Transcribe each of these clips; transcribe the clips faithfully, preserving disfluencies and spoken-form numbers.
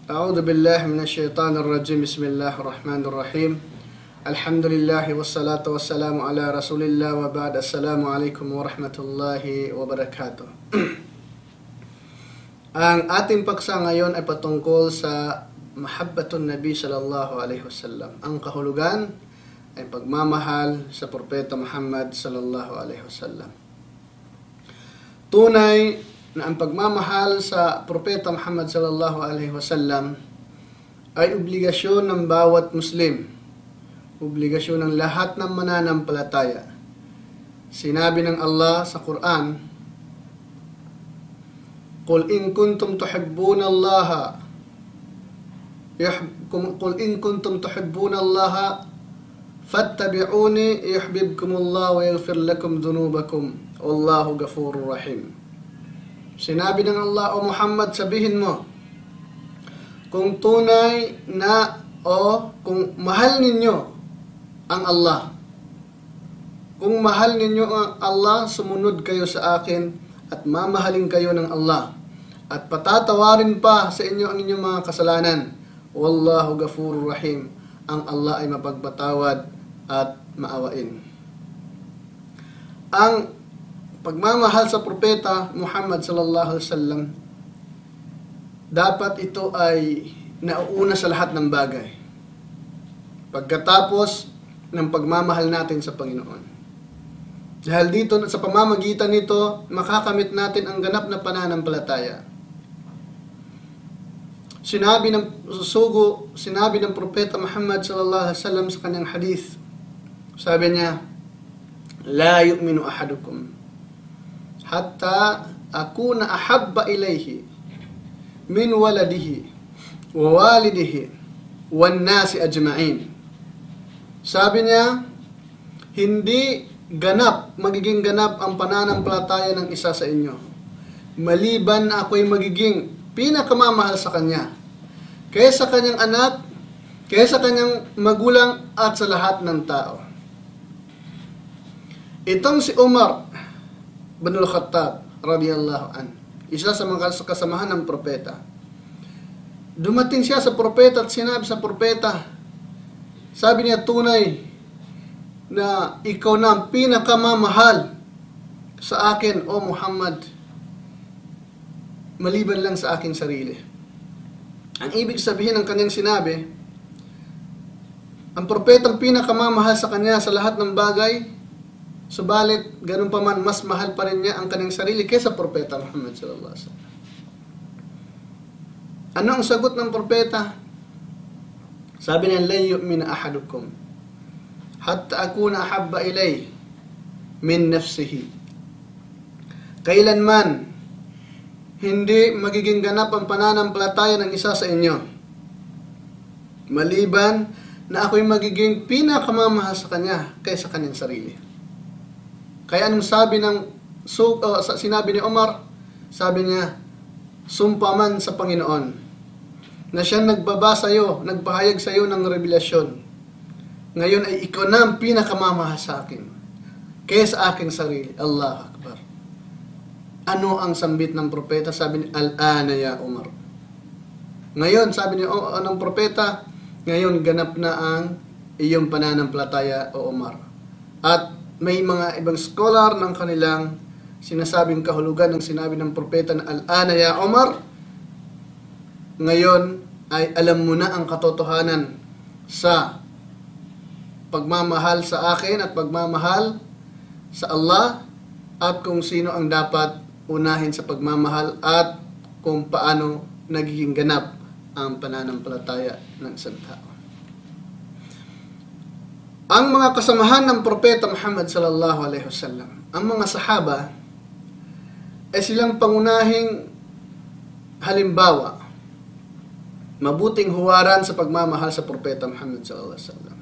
أعوذ بالله من الشيطان الرجيم بسم الله الرحمن الرحيم الحمد لله والصلاة والسلام على رسول الله وبعد السلام عليكم ورحمة الله وبركاته. Ang ating paksa ngayon ay patungkol sa mahabbatun Nabi sallallahu alaihi wasallam. Ang kahulugan ay pagmamahal sa Propeta Muhammad sallallahu alaihi wasallam. Tunay na ang pagmamahal sa Propeta Muhammad sallallahu alaihi wasallam ay obligasyon ng bawat Muslim, obligasyon ng lahat ng mananampalataya. Sinabi ng Allah sa Quran, "Qul in kuntum tuhibbuna Allah Qul in kuntum tuhibbuna Allah fattabi'uni yuhibbukumullah wa yaghfir lakum dhunubakum wallahu ghafurur rahim." Sinabi ng Allah, "O Muhammad, sabihin mo, kung tunay na o kung mahal ninyo ang Allah, kung mahal ninyo ang Allah, sumunod kayo sa akin at mamahalin kayo ng Allah at patatawarin pa sa inyo ang inyong mga kasalanan. Wallahu ghafurur rahim." Ang Allah ay mapagpatawad at maawain. Ang pagmamahal sa Propeta Muhammad sallallahu alaihi wasallam, dapat ito ay nauuna sa lahat ng bagay. Pagkatapos ng pagmamahal natin sa Panginoon. Dahil dito, sa pamamagitan nito, makakamit natin ang ganap na pananampalataya. Sinabi ng susugo, sinabi ng Propeta Muhammad sallallahu alaihi wasallam sa kanyang hadith. Sabi niya, "La yu'minu ahadukum hatta akuna ahabba ilayhi min waladihi wa walidihi wan nasi ajma'in." Sabi niya, hindi ganap, magiging ganap ang pananampalataya ng isa sa inyo, maliban na ako'y magiging pinakamamahal sa kanya, kaysa kanyang anak, kaysa kanyang magulang at sa lahat ng tao. Itong si Umar bin al-Khattab radiyallahu an, isa sa mga kasamahan ng propeta. Dumating siya sa propeta at sinabi sa propeta, sabi niya, tunay na ikaw na ang pinakamamahal sa akin, O Muhammad, maliban lang sa aking sarili. Ang ibig sabihin ng kanyang sinabi, ang propetang pinakamamahal sa kanya sa lahat ng bagay, subalit, ganun pa man, mas mahal pa rin niya ang kanyang sarili kaysa Propeta Muhammad sallallahu alaihi wasallam. Ano ang sagot ng propeta? Sabi niya, "La yu'minu ahadukum hatta akuna ahabba ilay min nafsihi." Kailanman hindi magiging ganap ang pananampalataya ng isa sa inyo, maliban na ako'y magiging pinakamamahal sa kanya kaysa kanyang sarili. Kaya anong sabi ng so, uh, sinabi ni Umar? Sabi niya, "Sumpa man sa Panginoon na siyang nagbaba sa iyo, nagpahayag sa iyo ng revelasyon. Ngayon ay ikaw na ang pinakamamahal sa akin kaysa sa aking sarili." Allahu Akbar. Ano ang sambit ng propeta? Sabi ni, "Al-ana ya Umar." Ngayon, sabi ni uh, ng propeta, ngayon ganap na ang iyong pananampalataya, O Umar. At may mga ibang scholar ng kanilang sinasabing kahulugan ng sinabi ng propeta na "Al-ana ya Umar." Ngayon ay alam mo na ang katotohanan sa pagmamahal sa akin at pagmamahal sa Allah at kung sino ang dapat unahin sa pagmamahal at kung paano nagiging ganap ang pananampalataya ng isang tao. Ang mga kasamahan ng Propeta Muhammad sallallahu alaihi wasallam, ang mga sahaba, ay silang pangunahing halimbawa, mabuting huwaran sa pagmamahal sa Propeta Muhammad sallallahu alaihi wasallam.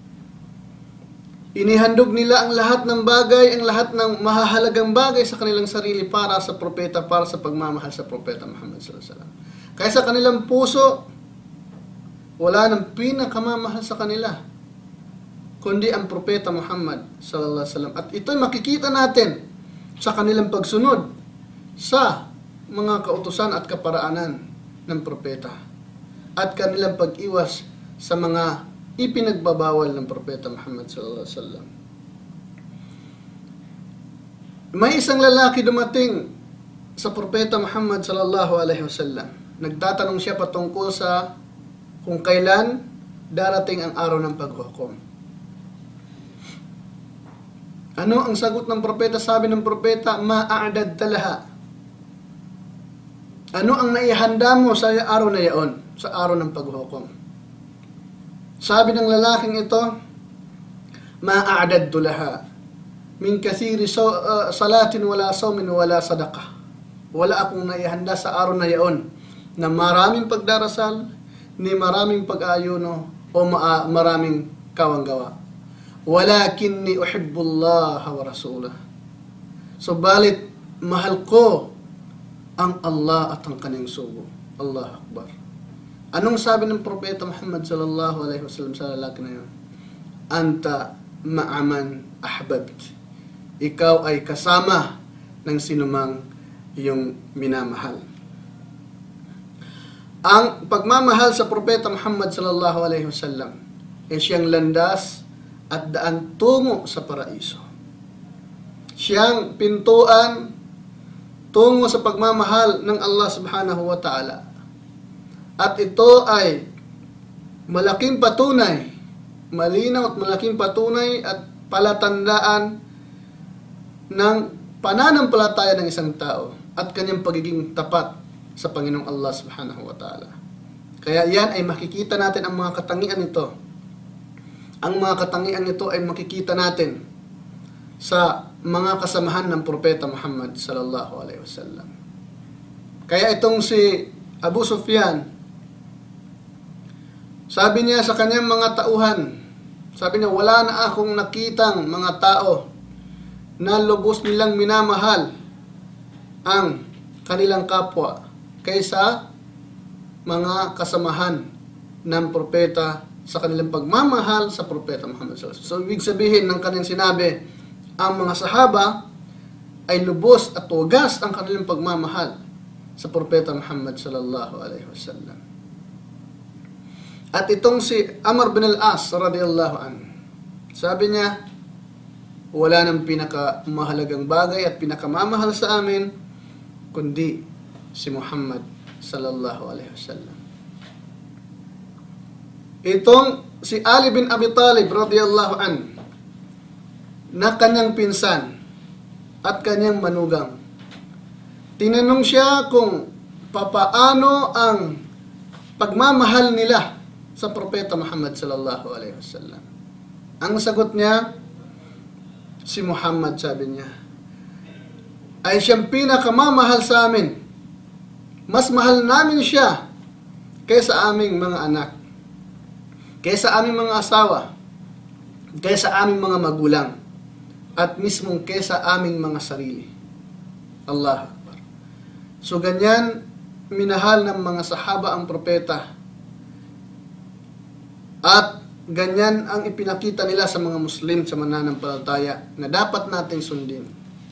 Inihandog nila ang lahat ng bagay, ang lahat ng mahahalagang bagay sa kanilang sarili para sa Propeta, para sa pagmamahal sa Propeta Muhammad sallallahu alaihi wasallam. Kaya sa kanilang puso, wala nang pinakamamahal sa kanila kundi ang Propeta Muhammad sallallahu alaihi wasallam. At ito'y makikita natin sa kanilang pagsunod sa mga kautusan at kaparaanan ng propeta. at kanilang pag-iwas sa mga ipinagbabawal ng Propeta Muhammad sallallahu alaihi wasallam. May isang lalaki dumating sa Propeta Muhammad sallallahu alaihi wasallam. Nagtatanong siya patungkol sa kung kailan darating ang araw ng paghukom. Ano ang sagot ng propeta? Sabi ng propeta, ma'a'dad talaha. Ano ang naihanda mo sa araw na yaon, sa araw ng paghukom? Sabi ng lalaking ito, ma'a'dad laha min kathiri so, uh, salatin wala sawmin wala sadaqah. Wala akong naihanda sa araw na yaon na maraming pagdarasal, ni maraming pag-ayuno o ma- maraming kawanggawa. Walakinni uhibbullaha wa rasulah. Subalit mahal ko ang Allah at ang kanyang sugo. Allah Akbar. Anong sabi ng Propeta Muhammad sallallahu alaihi wasallam sa lalaki na yun? Anta ma'aman ahbabt. Ikaw ay kasama ng sinumang iyong minamahal. Ang pagmamahal sa Propeta Muhammad sallallahu alaihi wasallam ay siyang landas at daan tungo sa paraiso. Siyang pintuan tungo sa pagmamahal ng Allah subhanahu wa ta'ala. At ito ay malaking patunay, malinaw at malaking patunay at palatandaan ng pananampalataya ng isang tao at kanyang pagiging tapat sa Panginoong Allah subhanahu wa ta'ala. Kaya yan ay makikita natin ang mga katangian nito. Ang mga katangian nito ay makikita natin sa mga kasamahan ng Propeta Muhammad sallallahu alaihi wasallam. Kaya itong si Abu Sufyan, sabi niya sa kanyang mga tauhan, sabi niya, wala na akong nakitang mga tao na lubos nilang minamahal ang kanilang kapwa kaysa mga kasamahan ng propeta sa kanilang pagmamahal sa Propeta Muhammad sallallahu alaihi wasallam. So, ibig sabihin ng kanyang sinabi, ang mga sahaba ay lubos at wagas ang kanilang pagmamahal sa Propeta Muhammad sallallahu alaihi wasallam. At itong si Amr bin al-As radhiyallahu anhu, sabi niya, wala nang pinakamahalagang bagay at pinakamamahal sa amin kundi si Muhammad sallallahu alaihi wasallam. Itong si Ali bin Abi Talib radhiyallahu anhu, na kanyang pinsan at kanyang manugang, tinanong siya kung papaano ang pagmamahal nila sa Propeta Muhammad sallallahu alaihi wasallam. Ang sagot niya, si Muhammad, sabi niya, ay siyang pinakamamahal sa amin. Mas mahal namin siya kaysa aming mga anak, kaysa aming mga asawa, kaysa aming mga magulang, at mismong kaysa aming mga sarili. Allah Akbar. So ganyan, minahal ng mga sahaba ang propeta. At ganyan ang ipinakita nila sa mga Muslim sa mananampalataya na dapat nating sundin.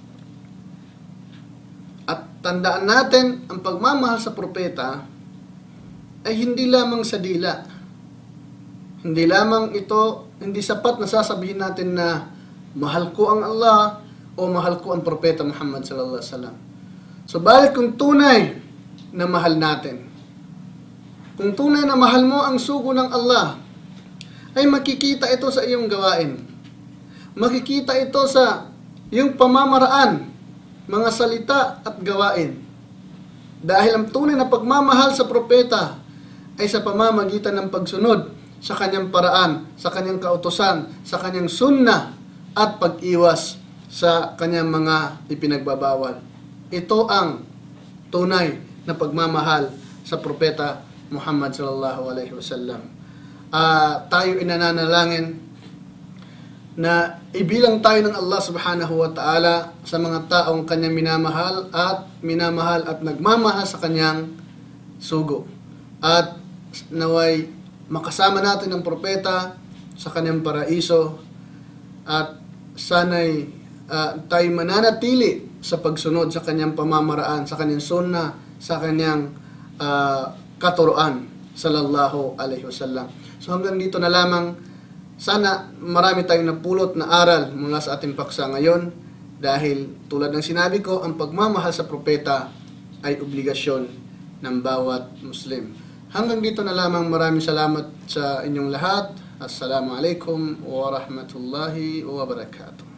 At tandaan natin, ang pagmamahal sa propeta ay hindi lamang sa dila. Hindi lamang ito, hindi sapat na sasabihin natin na mahal ko ang Allah o mahal ko ang Propeta Muhammad sallallahu alaihi wasallam. So, balik kung tunay na mahal natin, kung tunay na mahal mo ang sugo ng Allah, ay makikita ito sa iyong gawain. Makikita ito sa iyong pamamaraan, mga salita at gawain. Dahil ang tunay na pagmamahal sa propeta ay sa pamamagitan ng pagsunod sa kanyang paraan, sa kanyang kautusan, sa kanyang sunnah, at pag-iwas sa kanyang mga ipinagbabawal. Ito ang tunay na pagmamahal sa Propeta Muhammad sallallahu alaihi wasallam. Uh, tayo inananalangin na ibilang tayo ng Allah subhanahu wa ta'ala sa mga taong kanyang minamahal at minamahal at nagmamahal sa kanyang sugo. At naway makasama natin ang propeta sa kanyang paraiso at sana'y uh, tayo mananatili sa pagsunod sa kanyang pamamaraan, sa kanyang sunnah, sa kanyang uh, katuruan, sallallahu alaihi wasallam. So hanggang dito na lamang. Sana marami tayong napulot na aral mula sa ating paksa ngayon dahil tulad ng sinabi ko, ang pagmamahal sa propeta ay obligasyon ng bawat Muslim. Hanggang dito na lamang. Maraming salamat sa inyong lahat. Assalamualaikum warahmatullahi wabarakatuh.